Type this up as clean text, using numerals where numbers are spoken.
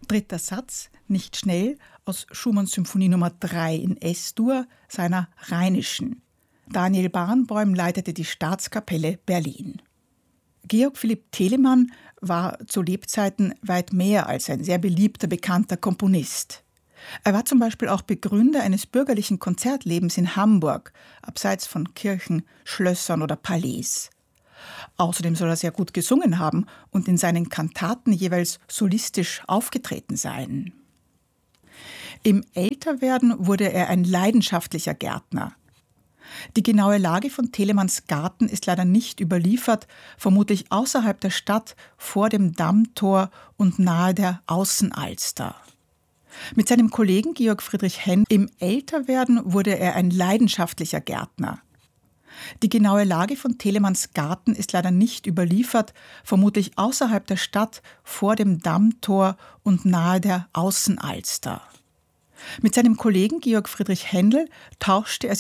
Dritter Satz, nicht schnell, aus Schumanns Symphonie Nummer 3 in S-Dur, seiner Rheinischen. Daniel Barenboim leitete die Staatskapelle Berlin. Georg Philipp Telemann war zu Lebzeiten weit mehr als ein sehr beliebter, bekannter Komponist. Er war zum Beispiel auch Begründer eines bürgerlichen Konzertlebens in Hamburg, abseits von Kirchen, Schlössern oder Palais. Außerdem soll er sehr gut gesungen haben und in seinen Kantaten jeweils solistisch aufgetreten sein. Im Älterwerden wurde er ein leidenschaftlicher Gärtner. Die genaue Lage von Telemanns Garten ist leider nicht überliefert, vermutlich außerhalb der Stadt, vor dem Dammtor und nahe der Außenalster. Mit seinem Kollegen Georg Friedrich Händel im Älterwerden wurde er ein leidenschaftlicher Gärtner. Die genaue Lage von Telemanns Garten ist leider nicht überliefert, vermutlich außerhalb der Stadt, vor dem Dammtor und nahe der Außenalster. Mit seinem Kollegen Georg Friedrich Händel tauschte er